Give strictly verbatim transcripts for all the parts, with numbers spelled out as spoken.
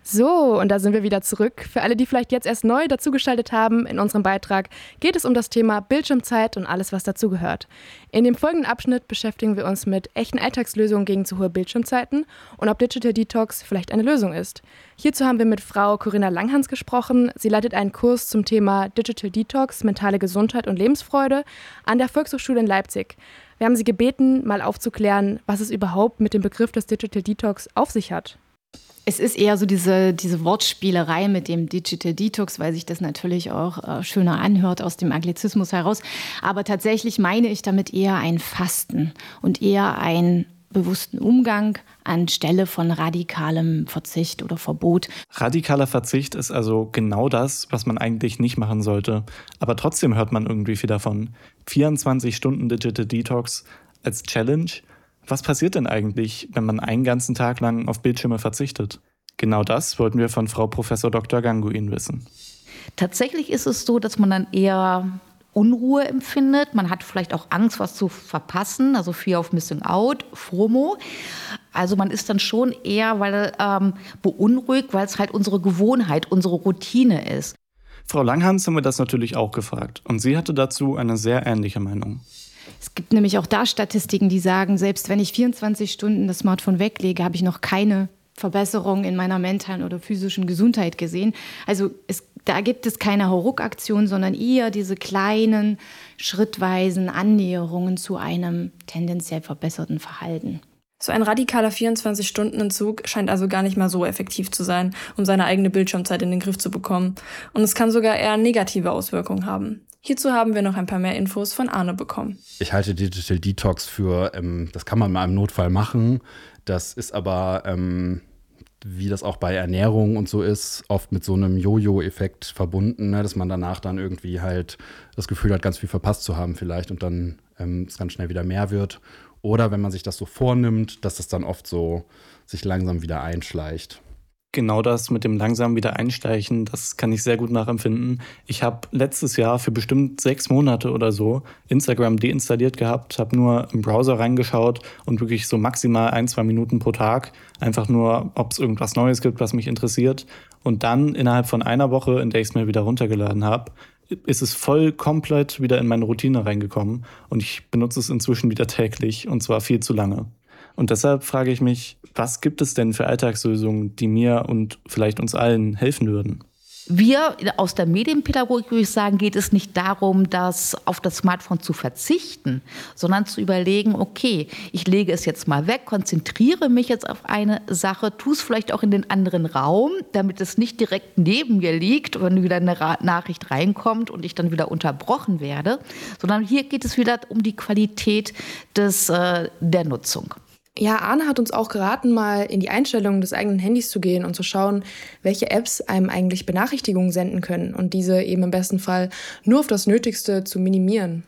So, und da sind wir wieder zurück. Für alle, die vielleicht jetzt erst neu dazugeschaltet haben, in unserem Beitrag geht es um das Thema Bildschirmzeit und alles, was dazugehört. In dem folgenden Abschnitt beschäftigen wir uns mit echten Alltagslösungen gegen zu hohe Bildschirmzeiten und ob Digital Detox vielleicht eine Lösung ist. Hierzu haben wir mit Frau Corinna Langhans gesprochen. Sie leitet einen Kurs zum Thema Digital Detox, mentale Gesundheit und Lebensfreude an der Volkshochschule in Leipzig. Wir haben sie gebeten, mal aufzuklären, was es überhaupt mit dem Begriff des Digital Detox auf sich hat. Es ist eher so diese, diese Wortspielerei mit dem Digital Detox, weil sich das natürlich auch äh, schöner anhört aus dem Anglizismus heraus. Aber tatsächlich meine ich damit eher ein Fasten und eher einen bewussten Umgang anstelle von radikalem Verzicht oder Verbot. Radikaler Verzicht ist also genau das, was man eigentlich nicht machen sollte. Aber trotzdem hört man irgendwie viel davon. vierundzwanzig Stunden Digital Detox als Challenge. Was passiert denn eigentlich, wenn man einen ganzen Tag lang auf Bildschirme verzichtet? Genau das wollten wir von Frau Professor Doktor Ganguin wissen. Tatsächlich ist es so, dass man dann eher Unruhe empfindet. Man hat vielleicht auch Angst, was zu verpassen, also Fear of Missing Out, FOMO. Also man ist dann schon eher weil, ähm, beunruhigt, weil es halt unsere Gewohnheit, unsere Routine ist. Frau Langhans haben wir das natürlich auch gefragt und sie hatte dazu eine sehr ähnliche Meinung. Es gibt nämlich auch da Statistiken, die sagen, selbst wenn ich vierundzwanzig Stunden das Smartphone weglege, habe ich noch keine Verbesserung in meiner mentalen oder physischen Gesundheit gesehen. Also es, da gibt es keine Hauruck-Aktion, sondern eher diese kleinen, schrittweisen Annäherungen zu einem tendenziell verbesserten Verhalten. So ein radikaler vierundzwanzig-Stunden-Entzug scheint also gar nicht mal so effektiv zu sein, um seine eigene Bildschirmzeit in den Griff zu bekommen. Und es kann sogar eher negative Auswirkungen haben. Hierzu haben wir noch ein paar mehr Infos von Arne bekommen. Ich halte Digital Detox für, ähm, das kann man mal im Notfall machen. Das ist aber, ähm, wie das auch bei Ernährung und so ist, oft mit so einem Jojo-Effekt verbunden, ne, dass man danach dann irgendwie halt das Gefühl hat, ganz viel verpasst zu haben vielleicht und dann ähm, es ganz schnell wieder mehr wird. Oder wenn man sich das so vornimmt, dass es dann oft so sich langsam wieder einschleicht. Genau das mit dem langsam wieder einschleichen, das kann ich sehr gut nachempfinden. Ich habe letztes Jahr für bestimmt sechs Monate oder so Instagram deinstalliert gehabt, habe nur im Browser reingeschaut und wirklich so maximal ein, zwei Minuten pro Tag. Einfach nur, ob es irgendwas Neues gibt, was mich interessiert. Und dann innerhalb von einer Woche, in der ich es mir wieder runtergeladen habe, ist es voll komplett wieder in meine Routine reingekommen. Und ich benutze es inzwischen wieder täglich und zwar viel zu lange. Und deshalb frage ich mich, was gibt es denn für Alltagslösungen, die mir und vielleicht uns allen helfen würden? Wir aus der Medienpädagogik, würde ich sagen, geht es nicht darum, das auf das Smartphone zu verzichten, sondern zu überlegen, okay, ich lege es jetzt mal weg, konzentriere mich jetzt auf eine Sache, tue es vielleicht auch in den anderen Raum, damit es nicht direkt neben mir liegt, wenn wieder eine Ra- Nachricht reinkommt und ich dann wieder unterbrochen werde, sondern hier geht es wieder um die Qualität des, äh, der Nutzung. Ja, Arne hat uns auch geraten, mal in die Einstellungen des eigenen Handys zu gehen und zu schauen, welche Apps einem eigentlich Benachrichtigungen senden können und diese eben im besten Fall nur auf das Nötigste zu minimieren.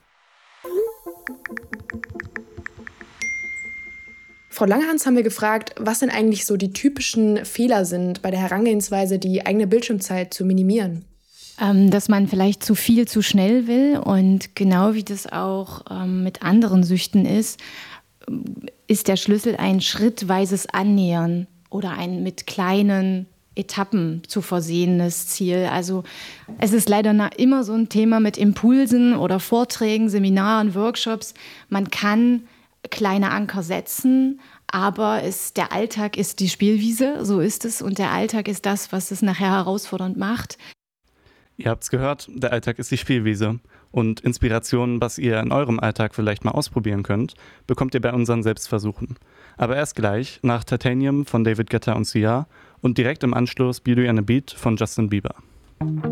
Frau Langhans haben wir gefragt, was denn eigentlich so die typischen Fehler sind bei der Herangehensweise, die eigene Bildschirmzeit zu minimieren. Ähm, dass man vielleicht zu viel zu schnell will und genau wie das auch ähm, mit anderen Süchten ist, ist der Schlüssel ein schrittweises Annähern oder ein mit kleinen Etappen zu versehenes Ziel. Also es ist leider immer so ein Thema mit Impulsen oder Vorträgen, Seminaren, Workshops. Man kann kleine Anker setzen, aber es, der Alltag ist die Spielwiese, so ist es. Und der Alltag ist das, was es nachher herausfordernd macht. Ihr habt's gehört, der Alltag ist die Spielwiese. Und Inspirationen, was ihr in eurem Alltag vielleicht mal ausprobieren könnt, bekommt ihr bei unseren Selbstversuchen. Aber erst gleich nach Titanium von David Guetta und Sia und direkt im Anschluss Beauty and a Beat von Justin Bieber.